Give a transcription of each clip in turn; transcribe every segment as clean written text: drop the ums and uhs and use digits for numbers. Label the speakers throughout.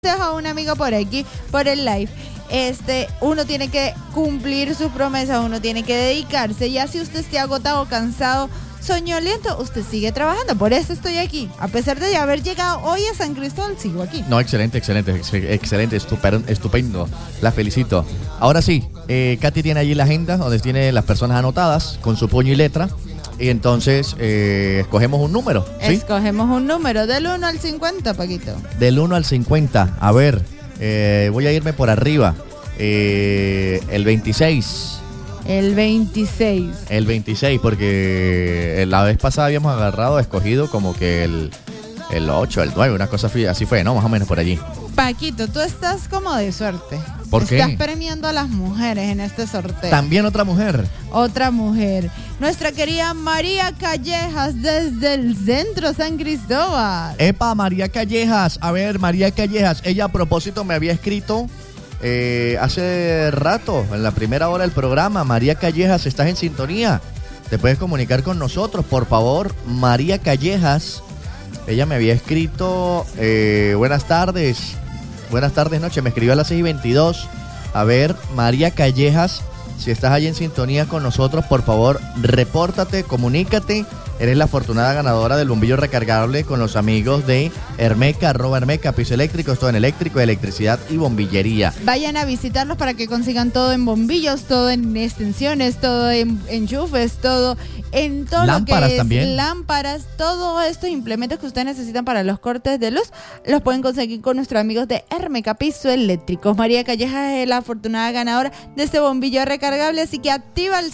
Speaker 1: a un amigo por aquí, por el live. Uno tiene que cumplir sus promesas, uno tiene que dedicarse. Ya si usted esté agotado, cansado, soñoliento, usted sigue trabajando. Por eso estoy aquí. A pesar de haber llegado hoy a San Cristóbal, sigo aquí.
Speaker 2: No, excelente, estupendo. La felicito. Ahora sí, Katy tiene allí la agenda donde tiene las personas anotadas con su puño y letra. Y entonces escogemos un número, ¿sí?
Speaker 1: Escogemos un número del 1 al 50, Paquito.
Speaker 2: Del 1 al 50. A ver, voy a irme por arriba. El 26.
Speaker 1: El 26.
Speaker 2: El 26, porque la vez pasada habíamos escogido como que el 8, el 9, una cosa así fue, ¿no? Más o menos por allí.
Speaker 1: Paquito, tú estás como de suerte.
Speaker 2: ¿Por qué?
Speaker 1: Estás premiando a las mujeres en este sorteo.
Speaker 2: ¿También otra mujer?
Speaker 1: Otra mujer. Nuestra querida María Callejas desde el centro San Cristóbal.
Speaker 2: Epa, María Callejas. A ver, María Callejas. Ella a propósito me había escrito hace rato, en la primera hora del programa. María Callejas, ¿estás en sintonía? Te puedes comunicar con nosotros, por favor. María Callejas. Ella me había escrito, buenas tardes, noche, me escribió a las 6:22. A ver, María Callejas, si estás ahí en sintonía con nosotros, por favor, repórtate, comunícate. Eres la afortunada ganadora del bombillo recargable con los amigos de Hermeca, @Hermeca, piso eléctrico, todo en eléctrico, electricidad y bombillería.
Speaker 1: Vayan a visitarlos para que consigan todo en bombillos, todo en extensiones, todo en enchufes, todo en todo
Speaker 2: lámparas
Speaker 1: lo que es
Speaker 2: también.
Speaker 1: Lámparas, todos estos implementos que ustedes necesitan para los cortes de luz, los pueden conseguir con nuestros amigos de Hermeca, piso eléctricos. María Callejas es la afortunada ganadora de este bombillo recargable, así que activa el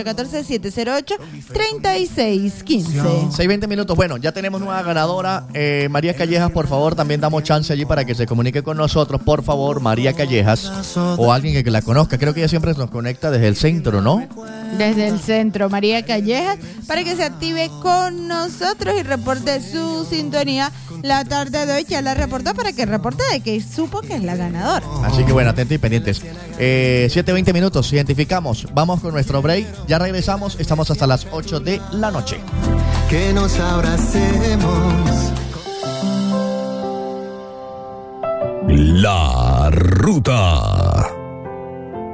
Speaker 1: 0414-708-3615.
Speaker 2: 6:20 minutos. Bueno, ya tenemos nueva ganadora. María Callejas, por favor, también damos chance allí para que se comunique con nosotros. Por favor, María Callejas o alguien que la conozca. Creo que ella siempre nos conecta desde el centro, ¿no?
Speaker 1: Desde el centro, María Callejas, para que se active con nosotros y reporte su sintonía la tarde de hoy. Ya la reportó, para que reporte de que supo que es la ganadora.
Speaker 2: Así que bueno, atentos y pendientes. 7:20 minutos, identificamos. Vamos con nuestro break. Ya regresamos, estamos hasta las 8 de la noche.
Speaker 3: Que nos abracemos.
Speaker 4: La Ruta.